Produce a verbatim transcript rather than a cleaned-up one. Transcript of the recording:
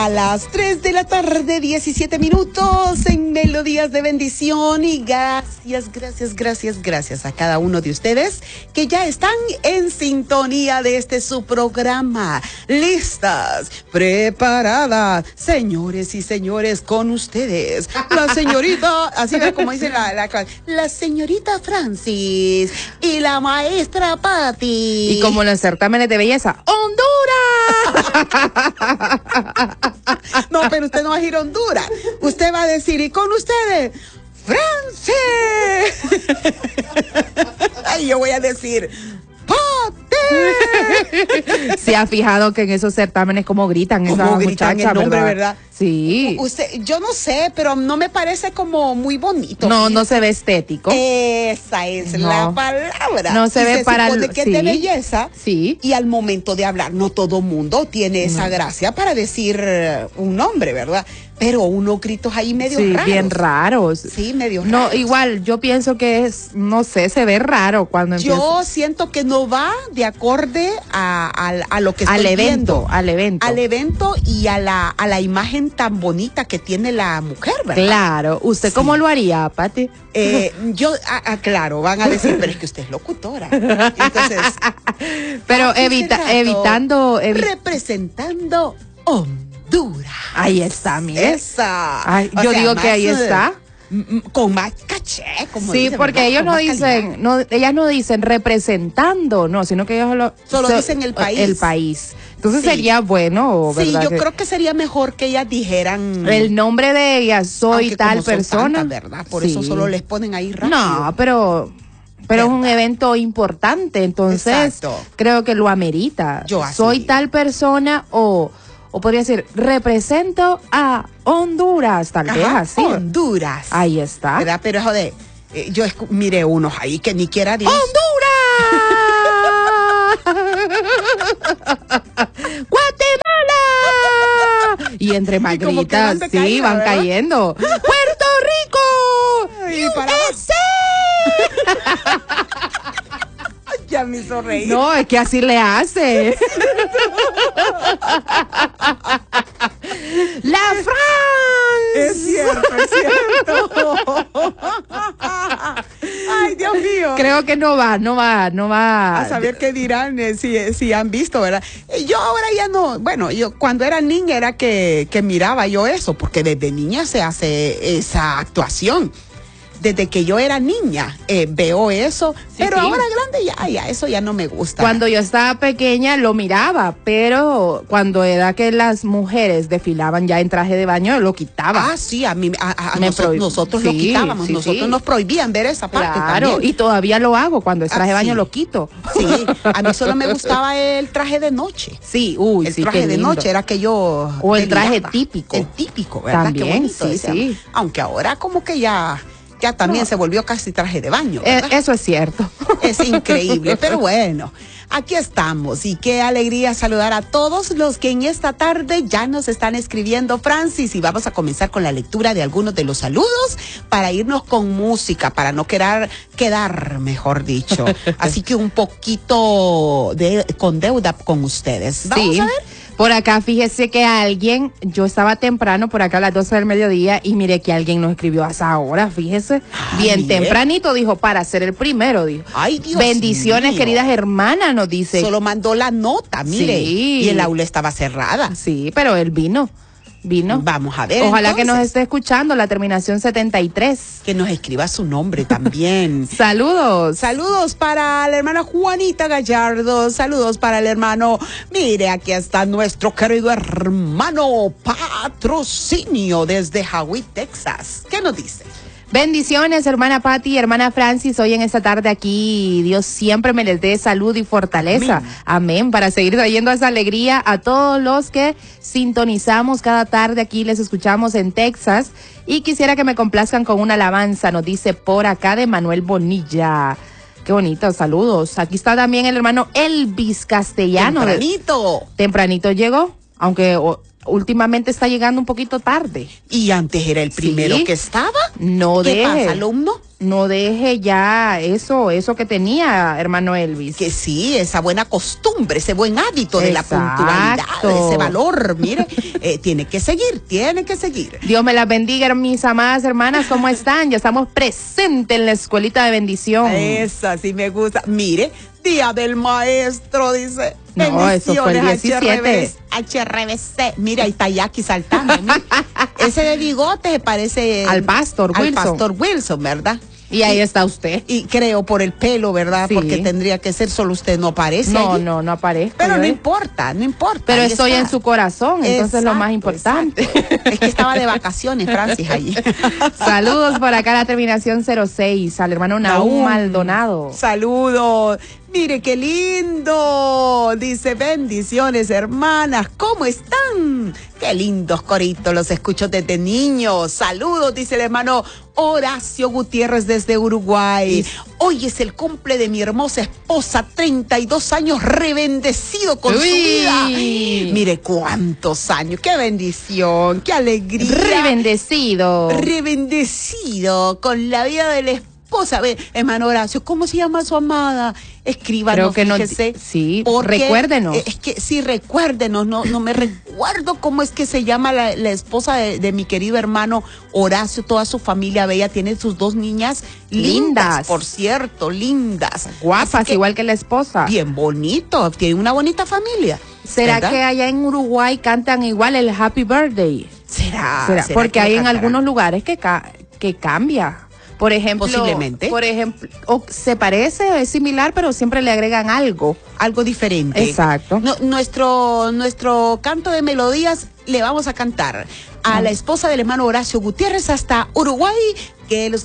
A las tres de la tarde, diecisiete minutos en Melodías de Bendición, y gracias, gracias, gracias, gracias a cada uno de ustedes que ya están en sintonía de este su programa. Listas, preparadas, señores y señores, con ustedes, la señorita, así ve como dice la, la, la señorita Francis y la maestra Patti. Y como los certámenes de belleza, ¡Honduras! No, pero usted no va a ir a Honduras. Usted va a decir, y con ustedes, ¡Francis! Ay, yo voy a decir, ¡Patti! ¿Se ha fijado que en esos certámenes como gritan esas Como gritan muchachas, el nombre, ¿verdad? ¿verdad? Sí. Usted, yo no sé, pero no me parece como muy bonito. No, no se ve estético. Esa es No. la palabra. No se Y ve se para supone el- que sí. es de belleza. Sí. Y al momento de hablar, no todo mundo tiene esa No. gracia para decir eh, un nombre, ¿verdad? Pero unos gritos ahí medio Sí, raros. bien raros. Sí, medio No, raros. igual, yo pienso que es, no sé, se ve raro cuando empieza. Yo siento que no va de acorde a, a, a lo que estoy Al evento, viendo. al evento. Al evento y a la, a la imagen tan bonita que tiene la mujer, ¿verdad? Claro. ¿Usted Sí. cómo lo haría, Pati? Eh, yo, ah, ah, claro, van a decir, pero es que usted es locutora. Entonces, Pero aquí evita, se trató evitando, evi- representando Honduras. ahí está, mire. Esa. Ay, O yo sea, digo que más, ahí eh, está. m- m- Con más caché, como Sí, dice, porque ¿verdad? ellos Con no más calidad. dicen, no, ellas no dicen representando, no, sino que ellos lo, Solo so- dicen el país. El país. Entonces Sí. sería bueno, Sí, ¿verdad? yo que creo que sería mejor que ellas dijeran el nombre de ella, soy aunque tal como son persona. tantas, ¿verdad? Por Sí. eso solo les ponen ahí rápido. No, pero pero es un ¿Verdad? evento importante, entonces Exacto. creo que lo amerita. Yo así soy digo. tal persona o o podría decir represento a Honduras, tal vez Ajá, así. Honduras. Ahí está. ¿Verdad? Pero joder, eh, yo escu- miré unos ahí que ni quiera Dios. ¡Honduras! ¡Guatemala! Y entre más Y como que gritas, van de sí, caída, van ¿verdad? cayendo. ¡Puerto Rico! Ay, para- ¡U S A! Ya me hizo reír. No, es que así le hace. ¡La France! Es cierto, es cierto. Ay, Dios mío. Creo que no va, no va, no va. A saber qué dirán, eh, si, si han visto, ¿verdad? Eh, Yo ahora ya no, bueno, yo cuando era niña era que, que miraba yo eso, porque desde niña se hace esa actuación. Desde que yo era niña eh, veo eso, pero sí. ahora grande ya, ya, eso ya no me gusta. Cuando yo estaba pequeña lo miraba, pero cuando era que las mujeres desfilaban ya en traje de baño, lo quitaba. Ah, sí, a mí, a, a Me nosotros, prohib- nosotros lo sí, quitábamos, sí, nosotros sí. nos prohibían ver esa parte Claro, también. y todavía lo hago. Cuando es traje Ah, de baño sí. lo quito. Sí, a mí solo me gustaba el traje de noche. Sí, uy, El sí, traje qué de lindo. noche era que yo O el traje deliraba. típico. El típico, ¿verdad? También, Qué bonito, sí, decía. sí. Aunque ahora como que ya, ya también No. se volvió casi traje de baño, Eh, ¿verdad? eso es cierto. Es increíble, pero bueno, aquí estamos y qué alegría saludar a todos los que en esta tarde ya nos están escribiendo, Francis, y vamos a comenzar con la lectura de algunos de los saludos para irnos con música, para no quedar, quedar, mejor dicho. Así que un poquito de, con deuda con ustedes. Vamos Sí. a ver. Por acá, fíjese que alguien, yo estaba temprano por acá a las doce del mediodía y mire que alguien nos escribió a esa hora, fíjese. Ah, Bien mire. tempranito, dijo, para ser el primero, dijo. Ay, Dios Bendiciones, mío. queridas hermanas, nos dice. Solo mandó la nota, mire. Sí. Y el aula estaba cerrada. Sí, pero él vino, vino. Vamos a ver. Ojalá que nos entonces. esté escuchando, la terminación setenta y tres. Que nos escriba su nombre también. Saludos. Saludos para la hermana Juanita Gallardo. Saludos para el hermano. Mire, aquí está nuestro querido hermano Patrocinio desde Hawái, Texas. ¿Qué nos dice? Bendiciones, hermana Patti, hermana Francis, hoy en esta tarde aquí, Dios siempre me les dé salud y fortaleza. Amén. Amén, para seguir trayendo esa alegría a todos los que sintonizamos cada tarde aquí, les escuchamos en Texas. Y quisiera que me complazcan con una alabanza, nos dice por acá de Manuel Bonilla. Qué bonito, saludos. Aquí está también el hermano Elvis Castellano. Tempranito. Tempranito llegó, aunque o, últimamente está llegando un poquito tarde. Y antes era el primero Sí. que estaba. No ¿Qué deje. pasa, alumno? no deje ya eso, eso que tenía, hermano Elvis. Que sí, esa buena costumbre, ese buen hábito de Exacto. la puntualidad, ese valor, mire, eh, tiene que seguir, tiene que seguir. Dios me las bendiga, mis amadas hermanas, ¿cómo están? Ya estamos presentes en la escuelita de bendición. Esa sí me gusta. Mire, Día del Maestro, dice. No, eso fue el diecisiete. H R B C. Mira, ahí está Jackie saltando. Ese de bigote parece al pastor al Wilson. pastor Wilson, ¿verdad? Y ahí y, está usted. Y creo por el pelo, ¿verdad? Sí. Porque tendría que ser, solo usted no aparece. No, allí. no, no aparece. Pero no importa, no importa. Pero ahí estoy está. en su corazón, entonces Exacto, es lo más importante. Exacto. Es que estaba de vacaciones, Francis, allí. Saludos por acá, la terminación cero seis, al hermano Nahum Maldonado. Saludos. Mire qué lindo. Dice, bendiciones, hermanas. ¿Cómo están? Qué lindos coritos, los escucho desde niños. Saludos, dice el hermano Horacio Gutiérrez desde Uruguay. Hoy es el cumple de mi hermosa esposa, treinta y dos años, rebendecido con Uy. su vida. Mire cuántos años, qué bendición, qué alegría. Rebendecido. Rebendecido con la vida del esposo. A ver, hermano Horacio, ¿cómo se llama su amada? Escríbanos, Creo que fíjese. No, sí, recuérdenos. Es que sí, recuérdenos, no, no me recuerdo cómo es que se llama la, la esposa de, de mi querido hermano Horacio, toda su familia bella, tiene sus dos niñas lindas, Lindas. por cierto, lindas. Guapas, que, igual que la esposa. Bien bonito, tiene una bonita familia. ¿Será ¿verdad? que allá en Uruguay cantan igual el Happy Birthday? ¿Será? ¿Será? ¿Será Porque que hay lo en cantarán? algunos lugares que, ca que cambia. Por ejemplo, Posiblemente. Por ejemplo, o se parece, es similar, pero siempre le agregan algo. Algo diferente. Exacto. No, nuestro, nuestro canto de melodías le vamos a cantar a la esposa del hermano Horacio Gutiérrez hasta Uruguay, que los